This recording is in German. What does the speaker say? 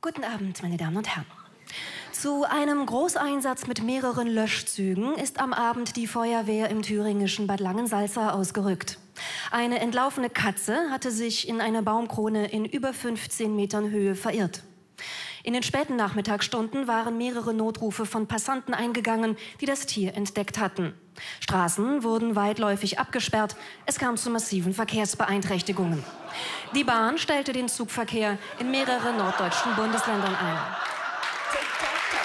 Guten Abend, meine Damen und Herren. Zu einem Großeinsatz mit mehreren Löschzügen ist am Abend die Feuerwehr im thüringischen Bad Langensalza ausgerückt. Eine entlaufene Katze hatte sich in einer Baumkrone in über 15 Metern Höhe verirrt. In den späten Nachmittagsstunden waren mehrere Notrufe von Passanten eingegangen, die das Tier entdeckt hatten. Straßen wurden weitläufig abgesperrt. Es kam zu massiven Verkehrsbeeinträchtigungen. Die Bahn stellte den Zugverkehr in mehreren norddeutschen Bundesländern ein.